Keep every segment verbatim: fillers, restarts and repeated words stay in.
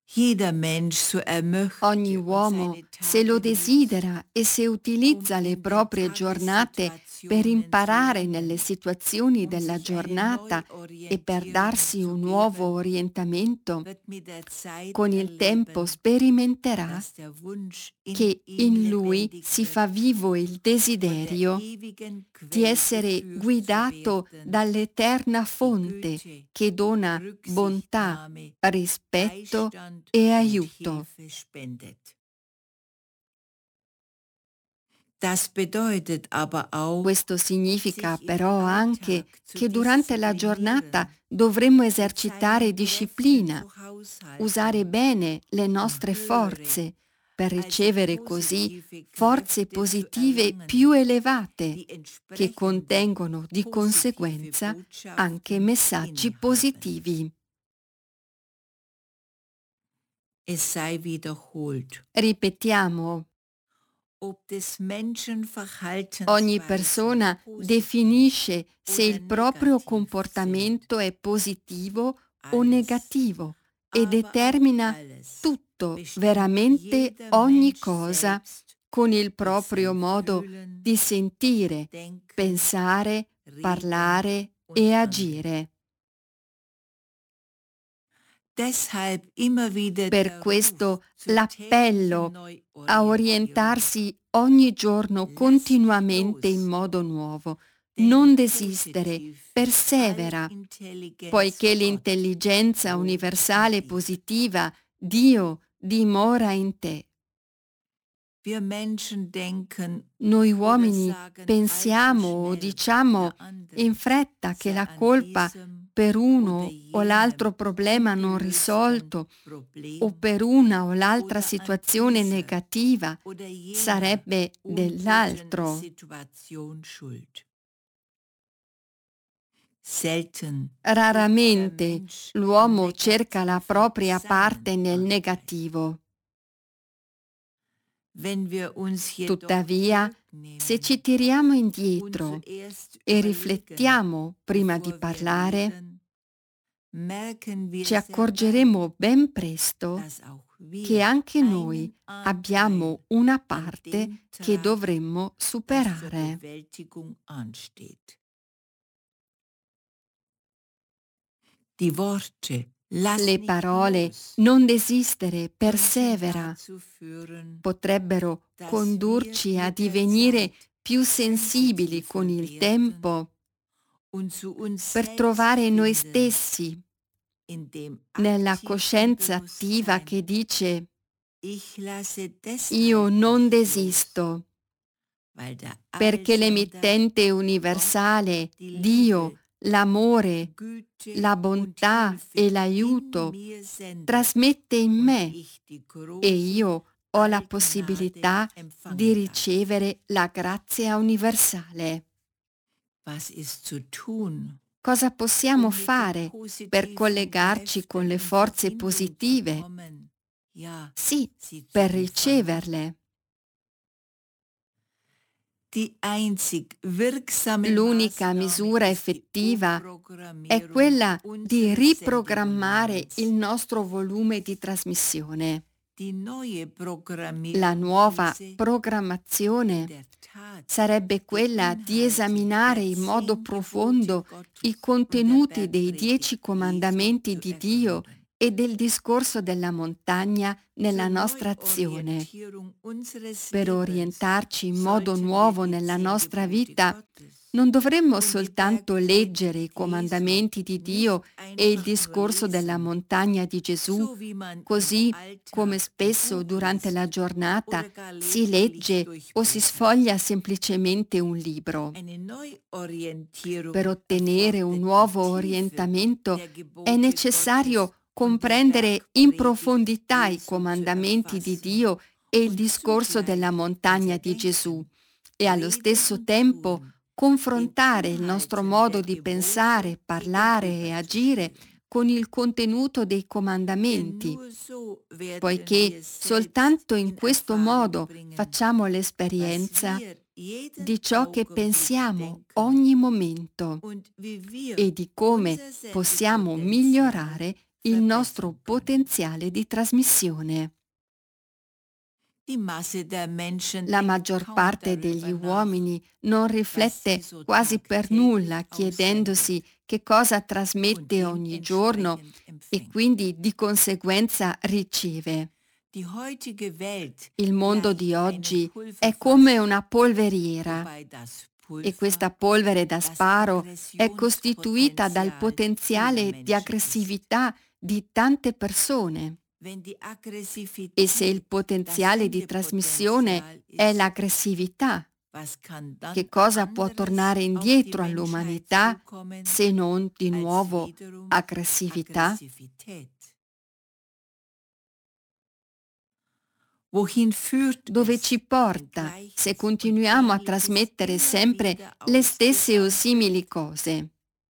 Jeder Mensch, so er Ogni möchte und uomo, seine se lo Tage desidera e se um utilizza le in den proprie giornate per Tagessituationen zu imparare nelle lernen, situazioni um della sich eine giornata e per Neuorientierung darsi zu un nuovo geben, orientamento, wird mit der Zeit con il tempo erleben, sperimenterà dass der Wunsch in che ihm in lui lebendig si wird, fa vivo il von der desiderio ewigen di Quelle essere geführt zu guidato werden, dall'eterna die fonte Güte, che dona bontà, Rücksichtnahme, rispetto Beistand e und aiuto. Hilfe spendet. Das bedeutet aber auch, Questo significa sich im però anche Alltag zu che durante la giornata disziplinieren, dovremmo mit seinen esercitare Kräften disciplina, zu usare haushalten, bene le um nostre höhere, forze per also ricevere così positive forze Kräfte zu positive più erlangen, elevate, die che entsprechende contengono di positive conseguenza anche Botschaften messaggi innehaben. positivi. Es sei wiederholt, Ripetiamo, ob des Menschen ogni Verhaltensweisen persona positiv definisce se oder il proprio negativ sind, comportamento è positivo o alles, negativo e aber auch determina alles tutto, bestimmt veramente jeder ogni Mensch cosa, selbst con il durch proprio sein modo Fühlen, di sentire, Denken, pensare, Reden parlare e und Handeln. agire. Deshalb immer wieder Per der Ruf questo zur täglichen l'appello a Neuorientierung. orientarsi ogni giorno Lass dich continuamente in los, modo nuovo. denn die Non desistere, positive, persevera, Allintelligenz poiché Gottes l'intelligenza wohnt in universale dir. positiva, Dio, dimora in te. Wir Menschen denken Noi oder uomini sagen allzu pensiamo o schnell, diciamo der andere in fretta che sei la an colpa diesem per oder uno o l'altro jenem problema non ungelösten risolto o Problem per una o l'altra oder an situazione dieser negativa oder jener sarebbe unguten dell'altro. Situation schuld. Selten ist der Raramente Mensch im l'uomo cerca la Negativen propria seinen parte nel Anteil. negativo. Wenn wir uns jedoch Tuttavia, se ci zurücknehmen tiriamo und indietro zuerst e überlegen, riflettiamo prima di bevor wir parlare, reden, merken ci wir sehr bald, accorgeremo ben presto dass auch che wir anche noi einen Anteil abbiamo una an parte dem che tragen, dovremmo das zur superare. Bewältigung ansteht. Die Worte "Lass Le nicht parole los" non desistere, könnten persevera dazu führen, potrebbero dass wir condurci a mit der divenire Zeit più sensibili con sensitiver il werden tempo und zu uns per selbst trovare noi finden, stessi in dem nella aktiven coscienza attiva Bewusstsein, che dice ich lasse io deshalb non nicht los, desisto, weil der perché Allsender l'emittente Gott universale, die Dio, Liebe, l'amore, Güte la und bontà Hilfe e in l'aiuto mir sendet trasmette in und me ich die e große io ho la Allgnade possibilità di empfangen darf. ricevere la grazia universale. Was ist zu tun, Cosa possiamo um mit den fare per positiven collegarci con Kräften le in forze Verbindung zu positive? kommen? Ja, Sì, sie zu per empfangen. riceverle. Die einzig wirksame L'unica Maßnahme misura ist die effettiva è Umprogrammierung quella di unseres riprogrammare il Sendevolumens. nostro volume di trasmissione. Die neue La Programmierung nuova hieße, in programmazione der Tat sarebbe die quella di Inhalte esaminare der in modo zehn Gebote profondo i Gottes und der contenuti dei dieci Bergpredigt Jesu comandamenti zu di Dio ergründen. e del discorso della montagna nella Zur nostra azione. Neuorientierung unseres Per Lebens orientarci in modo sollten wir nuovo die nella zehn nostra Gebote vita, Gottes non dovremmo und die soltanto leggere i Bergpredigt Jesu comandamenti di Dio nicht e il einfach nur discorso della lesen, montagna di Gesù, so wie man im così come Alltag ein spesso Buch durante la liest giornata oder gar si lediglich legge o si durchblättert. sfoglia semplicemente un libro. Eine Per Neuorientierung ottenere un erfordert die nuovo Tiefe orientamento der è Gebote Gottes necessario und der comprendere in Bergpredigt profondità i Jesu zu comandamenti di erfassen Dio e il und discorso della zugleich montagna unser di Gesù Denken, e allo Reden stesso und tempo Tun den confrontare il nostro Inhalten modo der di pensare, Gebote parlare e agire gegenüberzuführen. con il contenuto dei Denn comandamenti, nur so werden poiché wir selbst soltanto in in questo Erfahrung modo bringen, facciamo was l'esperienza wir jeden di ciò che Augenblick pensiamo denken ogni momento und wie wir e di come unser possiamo Sendepotenzial migliorare il nostro potenziale di trasmissione. La maggior parte degli uomini non riflette quasi per nulla chiedendosi che cosa trasmette ogni giorno e quindi di conseguenza riceve. Il mondo di oggi è come una polveriera e questa polvere da sparo è costituita dal potenziale di aggressività di tante persone. E se il potenziale di trasmissione è l'aggressività, che cosa può tornare indietro all'umanità se non di nuovo aggressività? Dove ci porta se continuiamo a trasmettere sempre le stesse o simili cose?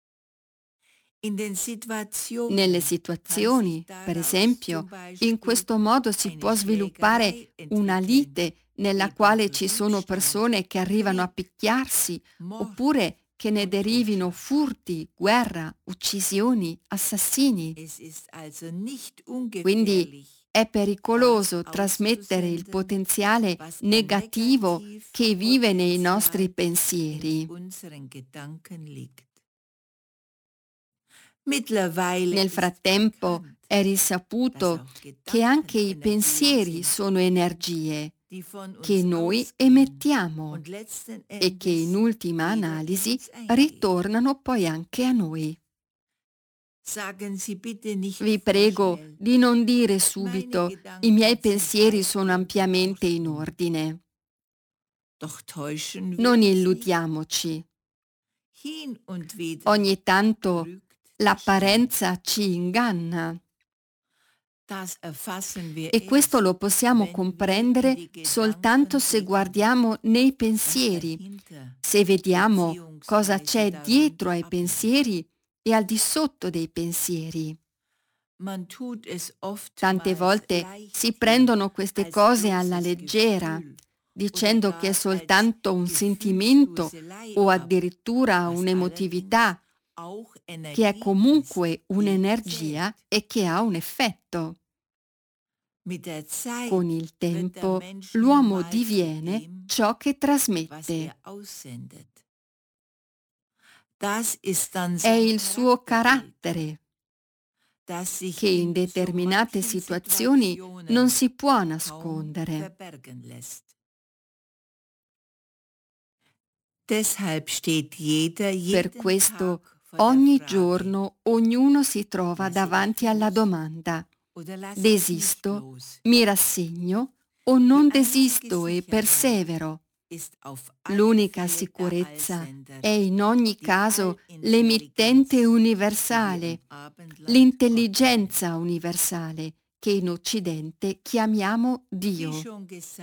Nelle situazioni, per esempio, in questo modo si può sviluppare una lite nella quale ci sono persone che arrivano a picchiarsi, oppure che ne derivino furti, guerra, uccisioni, assassini. Quindi è pericoloso trasmettere il potenziale negativo che vive nei nostri pensieri. Nel frattempo è risaputo che anche i pensieri sono energie che noi emettiamo e che in ultima analisi ritornano poi anche a noi. Vi prego di non dire subito i miei pensieri sono ampiamente in ordine. Non illudiamoci. Ogni tanto l'apparenza ci inganna e questo lo possiamo comprendere soltanto se guardiamo nei pensieri, se vediamo cosa c'è dietro ai pensieri e al di sotto dei pensieri. Tante volte si prendono queste cose alla leggera, dicendo che è soltanto un sentimento o addirittura un'emotività, che è comunque un'energia e che ha un effetto. Con il tempo l'uomo diviene ciò che trasmette. È il suo carattere che in determinate situazioni non si può nascondere. Per questo ogni giorno ognuno si trova davanti alla domanda: desisto, mi rassegno o non desisto e persevero? L'unica sicurezza è in ogni caso l'emittente universale, l'intelligenza universale, che in Occidente chiamiamo Dio.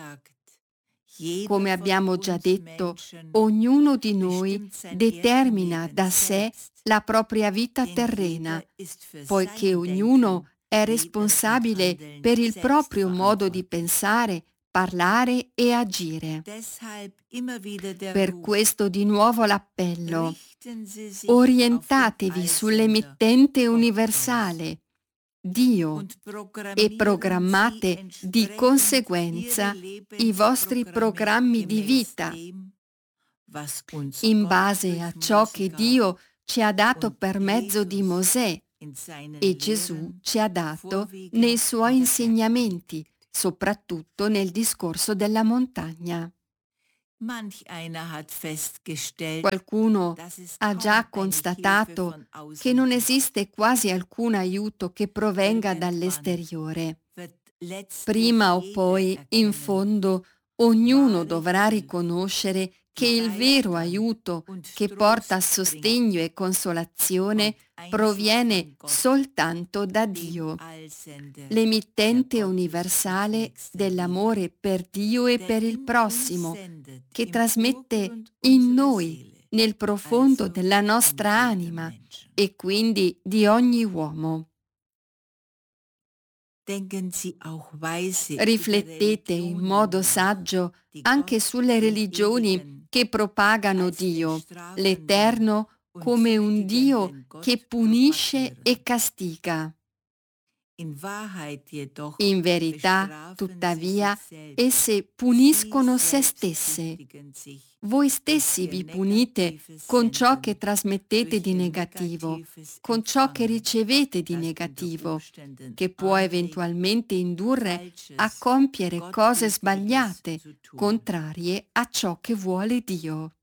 Come abbiamo già detto, ognuno di noi determina da sé la propria vita terrena, poiché ognuno è responsabile per il proprio modo di pensare, parlare e agire. Per questo di nuovo l'appello: orientatevi sull'emittente universale, Dio, e programmate di conseguenza i vostri programmi di vita in base a ciò che Dio ci ha dato per mezzo di Mosè e Gesù ci ha dato nei suoi insegnamenti, soprattutto nel discorso della montagna. Qualcuno ha già constatato che non esiste quasi alcun aiuto che provenga dall'esteriore. Prima o poi, in fondo, ognuno dovrà riconoscere che il vero aiuto che porta sostegno e consolazione proviene soltanto da Dio, l'emittente universale dell'amore per Dio e per il prossimo, che trasmette in noi, nel profondo della nostra anima e quindi di ogni uomo. Riflettete in modo saggio anche sulle religioni che propagano Dio, l'Eterno, come un Dio che punisce e castiga. In verità, tuttavia, esse puniscono se stesse. Voi stessi vi punite con ciò che trasmettete di negativo, con ciò che ricevete di negativo, che può eventualmente indurre a compiere cose sbagliate, contrarie a ciò che vuole Dio.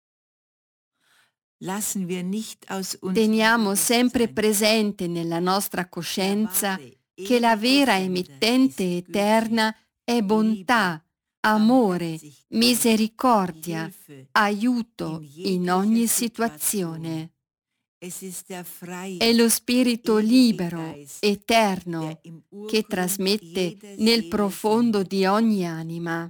Teniamo sempre presente nella nostra coscienza che la vera emittente eterna è bontà, amore, misericordia, aiuto in ogni situazione. È lo spirito libero, eterno, che trasmette nel profondo di ogni anima.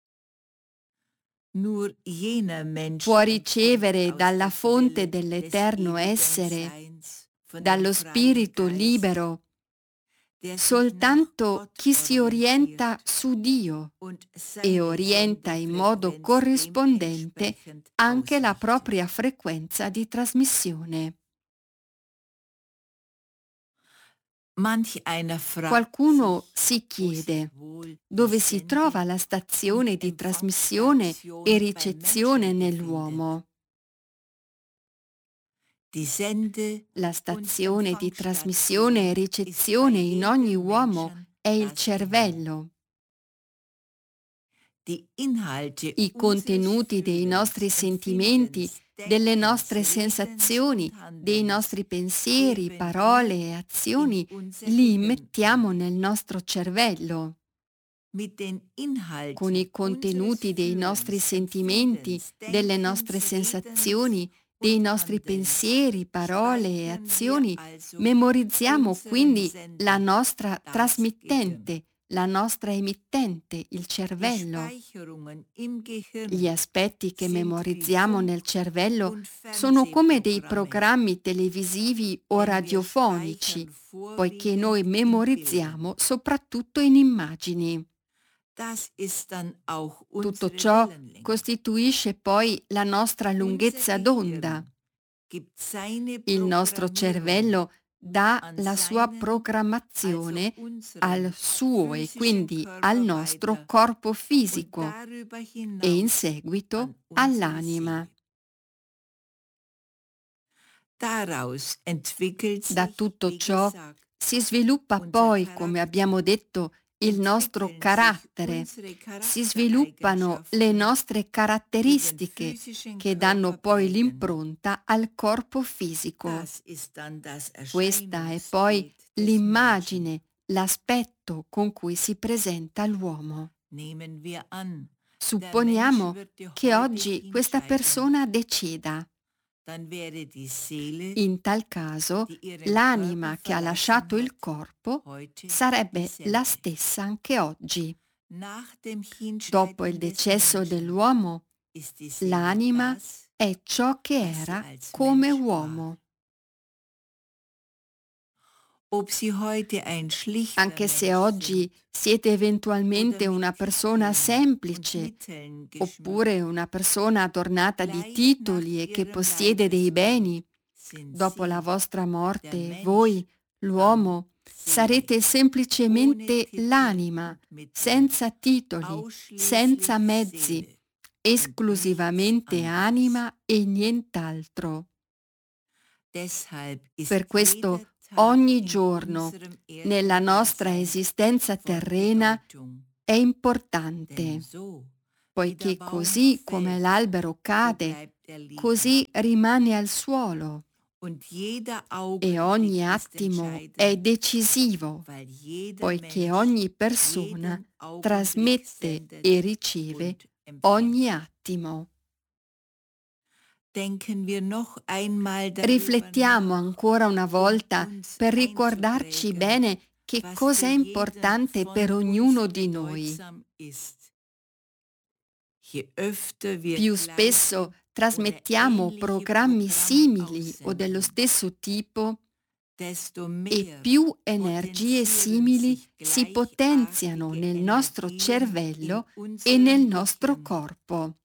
Può ricevere dalla fonte dell'eterno essere, dallo spirito libero, soltanto chi si orienta su Dio e orienta in modo corrispondente anche la propria frequenza di trasmissione. Qualcuno si chiede dove si trova la stazione di trasmissione e ricezione nell'uomo. La stazione di trasmissione e ricezione in ogni uomo è il cervello. I contenuti dei nostri sentimenti, delle nostre sensazioni, dei nostri pensieri, parole e azioni li immettiamo nel nostro cervello. Con i contenuti dei nostri sentimenti, delle nostre sensazioni, dei nostri pensieri, parole e azioni, memorizziamo quindi la nostra trasmittente, la nostra emittente, il cervello. Gli aspetti che memorizziamo nel cervello sono come dei programmi televisivi o radiofonici, poiché noi memorizziamo soprattutto in immagini. Tutto ciò costituisce poi la nostra lunghezza d'onda. Il nostro cervello dà la sua programmazione al suo e quindi al nostro corpo fisico e in seguito all'anima. Da tutto ciò si sviluppa poi, come abbiamo detto, il nostro carattere, si sviluppano le nostre caratteristiche che danno poi l'impronta al corpo fisico. Questa è poi l'immagine, l'aspetto con cui si presenta l'uomo. Supponiamo che oggi questa persona decida. In tal caso, l'anima che ha lasciato il corpo sarebbe la stessa anche oggi. Dopo il decesso dell'uomo, l'anima è ciò che era come uomo. Anche se oggi siete eventualmente una persona semplice, oppure una persona adornata di titoli e che possiede dei beni, dopo la vostra morte, voi, l'uomo, sarete semplicemente l'anima, senza titoli, senza mezzi, esclusivamente anima e nient'altro. Per questo, ogni giorno, nella nostra esistenza terrena, è importante, poiché così come l'albero cade, così rimane al suolo. E ogni attimo è decisivo, poiché ogni persona trasmette e riceve ogni attimo. Riflettiamo ancora una volta per ricordarci bene che cosa è importante per ognuno di noi. Più spesso trasmettiamo programmi simili o dello stesso tipo e più energie simili si potenziano nel nostro cervello e nel nostro corpo.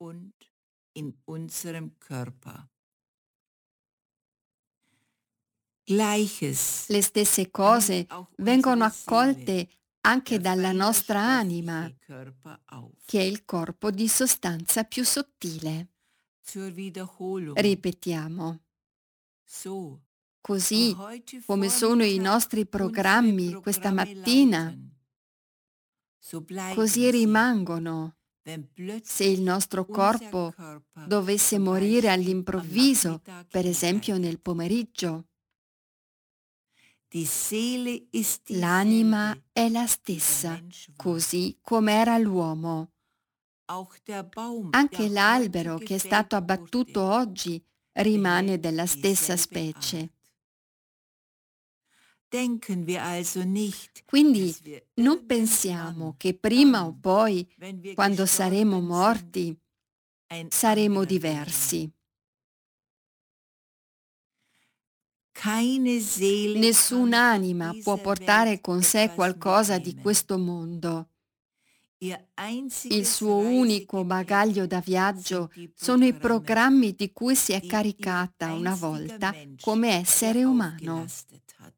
Gleiches Le stesse nimmt cose auch vengono unsere Seele, accolte anche der dalla nostra anima, feinstoffliche Körper, che è auf. il corpo di sostanza più sottile. Zur Wiederholung. Ripetiamo. So, wie Così heute come sono i Vormittag nostri unsere programmi questa Programme mattina, lauten, so bleiben così sie, rimangono. wenn Se il plötzlich nostro unser corpo Körper, dovesse zum morire Beispiel am all'improvviso, Nachmittag, per esempio nel hinscheidet. pomeriggio, Die Seele ist l'anima dieselbe, è la die der stessa, Mensch war. così come era l'uomo. Auch der Baum, Anche der heute l'albero che è stato gefällt abbattuto wurde, oggi rimane behält della stessa dieselbe specie. Art. Denken wir also nicht, Quindi dass wir non pensiamo irgendwann, che prima o dann, poi, wenn wir quando saremo gestorben sind, morti, ein saremo anderer wären. diversi. Keine Seele kann von Nessun'anima può dieser portare Welt con sé etwas qualcosa di mitnehmen. questo mondo. Ihr Il einziges suo unico bagaglio Reisegepäck da viaggio sind die sono i Programme, programmi di cui si è die ihr caricata una einstiger volta Mensch come ihr essere umano. aufgelastet hat.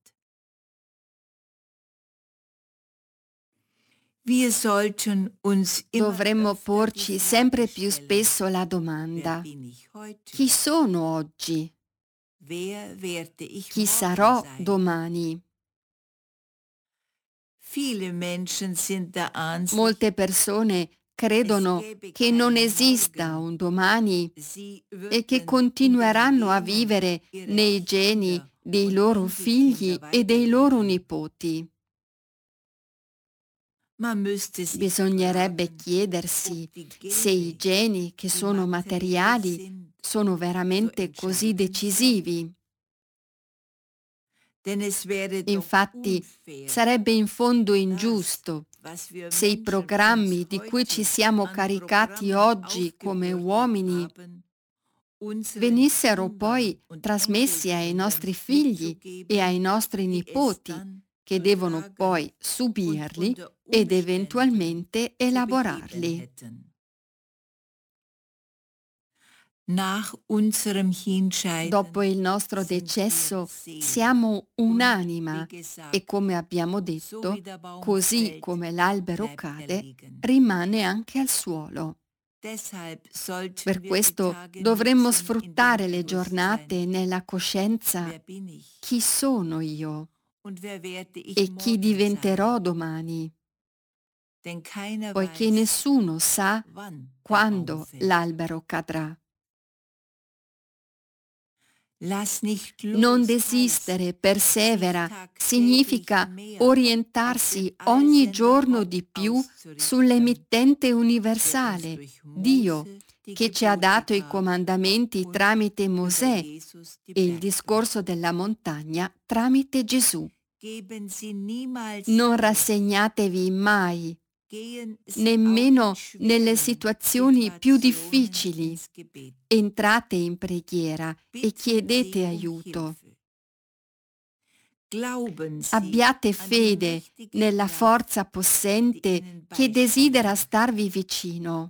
Wir sollten uns immer Dovremmo öfter die porci Frage sempre più stellen, spesso la wer domanda: bin ich heute? chi sono oggi? Wer werde ich Chi morgen sarò sein? domani? Viele Menschen sind der Ansicht, Molte persone es credono gäbe che non kein esista Morgen. un domani Sie e che würden in den continueranno a Genen vivere ihrer nei geni Kinder dei und loro figli Enkelkinder e dei loro weiterleben. nipoti. Man müsste sich Bisognerebbe fragen, chiedersi ob die se i Gene, geni che die sono materiell materiali sind, sono so veramente così entscheidend sind. decisivi. Denn es wäre doch Infatti unfair, sarebbe in fondo das, ingiusto was wir se i Menschen uns programmi di cui ci heute siamo an caricati Programmen oggi come aufgebürdet uomini haben, unseren venissero Kindern poi und trasmessi ai Enkelkindern nostri figli e ai mitzugeben, nostri die es nipoti, dann che devono ertragen poi und subirli unter ed Umständen eventualmente zu beheben elaborarli. hätten. Nach unserem Hinscheiden Dopo il nostro sind wir decesso Seelen. siamo Und un'anima wie gesagt, e come abbiamo so detto, wie der Baum così fällt, come l'albero bleibt er cade, liegen. rimane anche al suolo. Deshalb sollten Per wir die questo Tage dovremmo nutzen in dem sfruttare le Bewusstsein, giornate nella coscienza: wer bin ich chi sono io und wer werde ich e chi morgen diventerò sein? domani, Denn keiner poiché weiß, nessuno sa wann der Baum quando fällt. l'albero cadrà. Lass nicht Non los heißt, desistere, persevera, sich tagtäglich significa mehr orientarsi auf den ogni Allsender giorno Gott di più auszurichten, sull'emittente der uns universale, durch Dio, Mose die che ci ha Gebote dato i gab comandamenti und tramite über Mosè Jesus die e il Bergpredigt. discorso della montagna tramite Gesù. Geben Sie niemals Non auf, rassegnatevi mai, gehen Sie auch nemmeno in nelle schweren situazioni più Situationen difficili. ins Gebet. Entrate in preghiera e Bitten chiedete Sie um aiuto. Hilfe. Glauben Sie Abbiate an die fede mächtige nella Kraft, forza die possente Ihnen che beistehen desidera wird. starvi vicino,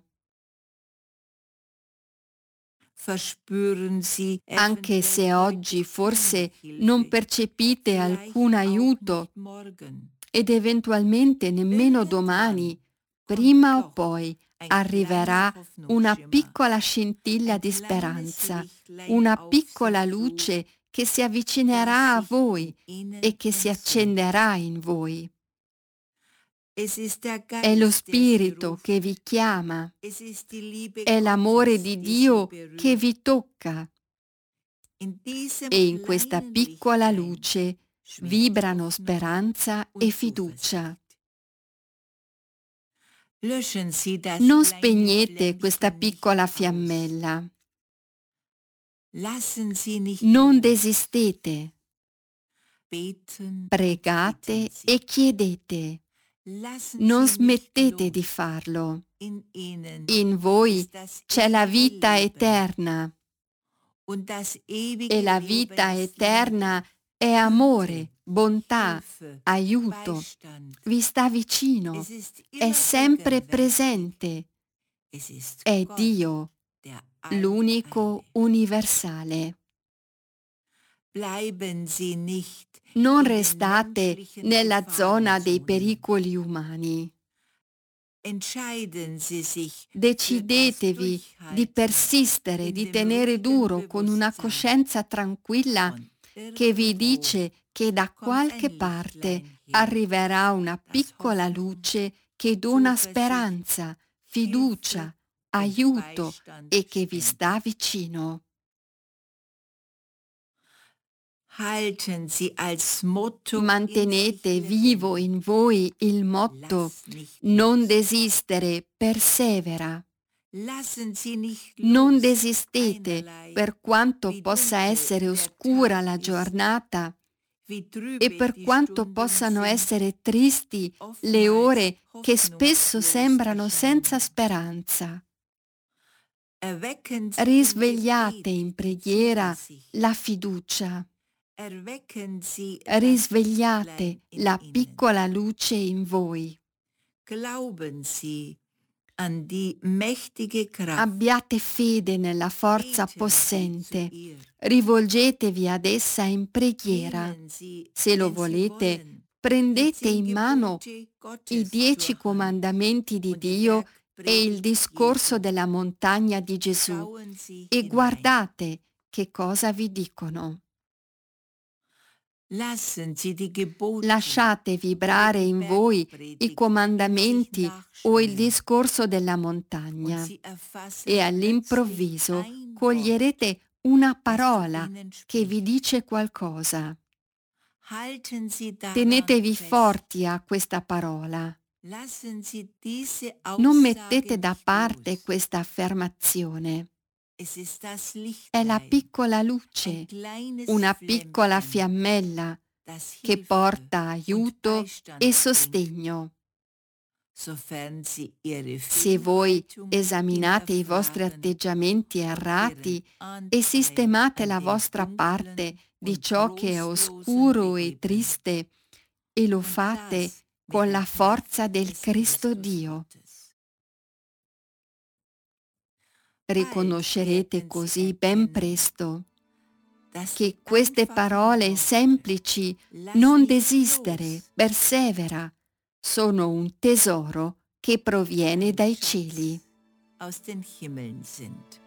Verspüren Sie anche eventuell se heute oggi forse keine non Hilfe, percepite vielleicht alcun auch aiuto nicht morgen. ed eventualmente nemmeno domani, Irgendwann prima kommt o doch poi ein arriverà kleiner una Hoffnungsschimmer, piccola scintilla ein di kleines speranza, Lichtlein una auf piccola Sie zu, luce che si das avvicinerà a sich voi in Ihnen e che si entzündet. accenderà in voi. Es ist der È lo Geist, der Sie Spirito ruft. che vi chiama, Es ist die Liebe è l'amore Gottes, di die Sie Dio che berührt. vi tocca In diesem e in questa kleinen piccola Lichtlein luce schwingt vibrano Hoffnung speranza e und fiducia. Zuversicht. Löschen Sie das Non kleine spegnete questa Flämmchen nicht piccola aus. fiammella, Lassen Sie nicht non los. desistete, Beten und pregate bitten Sie. e chiedete, Lassen non Sie nicht smettete los. di farlo. In Ihnen In voi ist das c'è la ewige vita Leben. Und das e ewige la Leben vita ist eterna Liebe, è Güte, amore, bontà, Hilfe, aiuto. Beistand. Vi sta vicino, Es ist è immer sempre gegenwärtig. presente. Es ist È Gott, Dio, der l'unico Alleine. universale. Bleiben Sie nicht Non in den restate menschlichen nella zona dei Gefahrenzonen. pericoli umani. Entscheiden Sie sich für das Decidetevi di Durchhalten persistere, in di dem tenere ruhigen duro con una Bewusstsein. coscienza tranquilla Von che vi irgendwo dice che da kommt qualche ein parte Lichtlein her, arriverà una das piccola Hoffnung, luce che dona Zuversicht, speranza, Hilfe fiducia, und aiuto Beistand e che vi sta spendet. vicino. Halten Sie als Motto in sich Mantenete vivo lebendig. in voi il motto Lass nicht non los. desistere, persevera. Lassen Sie nicht Non los. desistete Einerlei, per quanto wie possa dunkel essere der oscura Tag la ist, giornata wie e trübe per die quanto Stunden possano sind, essere tristi le oftmals ore che spesso hoffnungslos sembrano senza erscheinen. speranza. Erwecken Sie im Risvegliate Gebet in die preghiera Zuversicht. la fiducia. Erwecken Sie das Risvegliate Lichtlein in la Ihnen. piccola luce in voi. Glauben Sie an die mächtige Kraft. Abbiate fede nella forza Beten Sie zu possente. ihr. Rivolgetevi ad essa in preghiera. Nehmen Sie, Se lo wenn Sie volete, wollen, die prendete zehn in mano Gebote i Gottes dieci zur Hand comandamenti di und die Dio e il Bergpredigt discorso Jesu. della montagna di Gesù Schauen Sie e hinein. guardate che cosa vi dicono. Lassen Sie die Gebote Lasciate oder vibrare die in voi i Bergpredigt in sich comandamenti o il nachschwingen discorso della und montagna Sie e erfassen plötzlich all'improvviso ein Wort, coglierete una das zu parola Ihnen che vi spricht. dice qualcosa. Halten Sie daran Tenetevi fest. forti a questa parola. Lassen Sie diese Non Aussage mettete da nicht parte los. questa affermazione. Es ist das È la Lichtlein, piccola ein luce, kleines una piccola Flämmchen, fiammella das che Hilfe porta und aiuto e Beistand bringt, sostegno. sofern Sie Ihre Se voi Fehlhaltungen esaminate i vostri hinterfragen atteggiamenti und Ihren errati e Anteil sistemate an la dem vostra parte Dunklen di und ciò che è Trostlosen oscuro e beheben, triste e lo und fate das mit con der la forza Kraft del des Cristo Christus Dio, Gottes. Bald riconoscerete werden Sie così ben erkennen, presto dass die che queste einfachen parole Worte semplici, "Lass non nicht desistere, los" persevera, sono un tesoro che proviene ein dai cieli. Schatz aus den Himmeln sind.